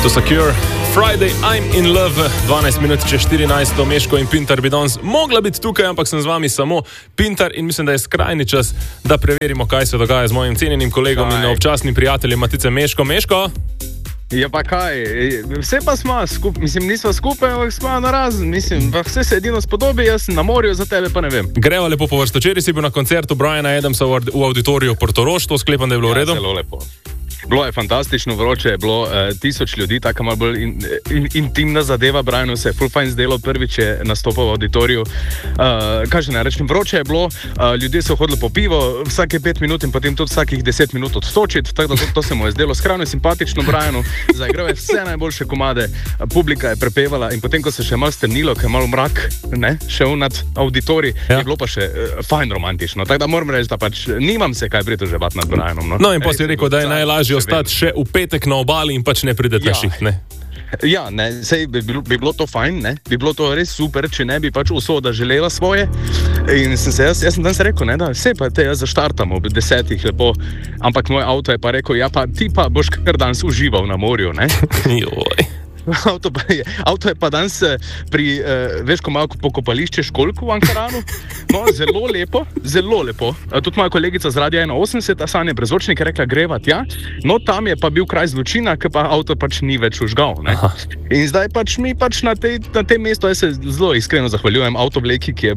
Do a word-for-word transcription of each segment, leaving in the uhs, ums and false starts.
To so Cure, Friday, I'm in love, dvanajst minut čez štirinajst, Meško in Pintar bi danes mogla biti tukaj, ampak sem z vami samo Pintar in mislim, da je skrajni čas, da preverimo, kaj se dogaja z mojim cenjenim kolegom kaj? in občasnim prijateljem Matice Meško. Meško? Ja pa kaj, vse pa smo skupaj, mislim, nismo skupaj, ampak smo narazen, mislim, vse se edino spodobi, jaz sem na morju, za tebe pa ne vem. Greva lepo po vrsto, včeraj si bil na koncertu Briana Adamsa v auditoriju Portorož, to sklepam, da je bilo v redu? Ja, zelo lepo. Bilo je fantastično vroče, je bilo eh, tisoč ljudi, tako malo bolj in, in, intimna zadeva. Brianu se je full fine zdelo, prvič je nastopal v auditoriju. Uh, kaj že ne rečem, vroče je bilo, uh, ljudje so hodili po pivo vsake pet minut in potem tudi vsakih deset minut odstočiti, tako da to, to se mu je zdelo skrajno simpatično Brianu. Zaigral je vse najboljše komade, publika je prepevala in potem, ko se še malo strnilo, ker je malo mrak, ne, šel nad auditorij, ja. je bilo pa še uh, fine romantično. Tako da moram reči, da pač nimam se kaj pritoževati nad Brianom. No, no in potem je rekel, da je najlažje ostati še v petek na obali in pač ne pridete ja. ših, ne? Ja, ne, sej bi bilo, bi bilo to fajn, ne? Bi bilo to res super, če ne bi pač usoda želela svoje. In sem se, jaz, jaz sem danes rekel, ne, da vse pa te jaz zaštartam ob desetih lepo, ampak moj avto je pa rekel, ja pa ti pa boš kar danes užival na morju, ne? Joj. Avto pa, je, avto je pa danes pri, uh, veš, ko malo pokopališče Školjku v Ankaranu, no, zelo lepo, zelo lepo. Tudi moja kolegica z Radia ena osemdeset, Sanja Brezvočnik, je rekla, greva tja, no, tam je pa bil kraj zločina, ker pa avto pač ni več užgal, ne. Aha. In zdaj pač mi pač na, tej, na tem mestu, jaz se zelo iskreno zahvaljujem avtovleki, ki je...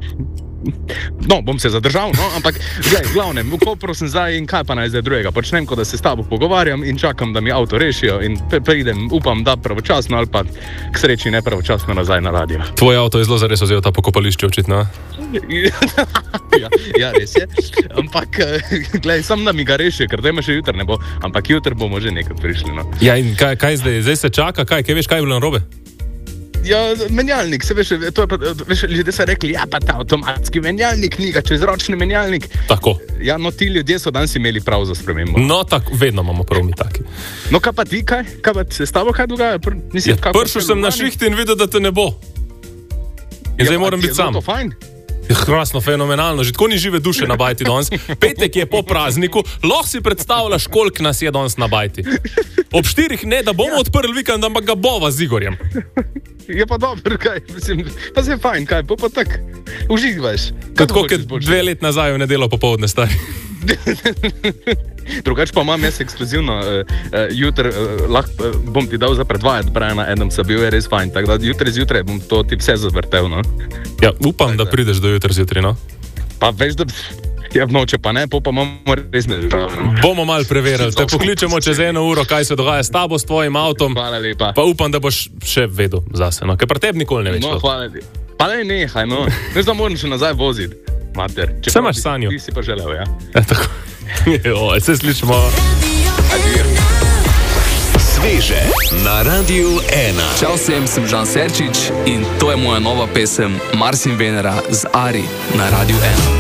No, bom se zadržal, no, ampak gledaj, glavnem, v Kopru sem zdaj in kaj pa naj zdaj drugega, počnem, ko da se s tabo pogovarjam in čakam, da mi avto rešijo in pridem, upam, da pravočasno ali pa k sreči ne pravočasno nazaj na radio. Tvoj avto je zelo zares vzel ta pokopališče, očitno. ja, ja, res je, ampak gledaj, sam da mi ga rešijo, ker dajma še jutr ne bo, ampak jutr bomo že nekaj prišli, no. Ja, in kaj, kaj zdaj, zdaj se čaka, kaj, kaj veš, kaj je bilo narobe? Ja, menjalnik, se veš, to je pa, veš, ljudje so rekli, ja pa ta avtomatski menjalnik, ni ga čezročni menjalnik. Tako. Ja, no ti ljudje so danes imeli prav za spremembo. No, tako, vedno imamo prav mi taki. No, kaj pa ti, kaj? Kaj pa se s tabo kaj dogaja? Pr, mislim, ja, pršel sem na šihti in videl, da te ne bo. In ja, zdaj moram biti sam. Je to fajn? Krasno, fenomenalno, že tako ni žive duše na bajti danes. Petek je po prazniku, lahko si predstavljaš, koliko nas je danes na bajti. Ob štirih ne, da bomo ja. odprli vikend, ampak ga bova z Igorjem. Je pa dobro, kaj, mislim, pa se je fajn, kaj, pa pa tak, uživaš. Tako, kot dve let nazaj v nedeljo popoldne, stari. Drugač pa imam jaz ekskluzivno, uh, uh, jutr uh, lahko uh, bom ti dal za predvajati Briana Adamsa, bil je res fajn, tako da jutri zjutraj bom to ti vse zavrtel, no. Ja, upam, tak, da prideš do jutri zjutraj, no. Pa veš, da... Ja, v noče pa ne, po pa imamo res ne državno. Bomo malo preverili, te pokličemo čez eno uro, kaj se dogaja s tabo, s tvojim avtom. Hvala lepa. Pa upam, da boš še vedel zase, no, ker pri tebi nikoli ne več. No, hvala lepa. Pa ne, nehaj, no. Veš, da moram še nazaj voziti, mater. Vse imaš sanjo. Ti si pa želel, ja. Ja, tako. Jo, se slišimo. Adijo. Sveže na Radiu ena. Čau vsem, sem Žan Serčič in to je moja nova pesem Mars in Venera z Ari na Radiu ena.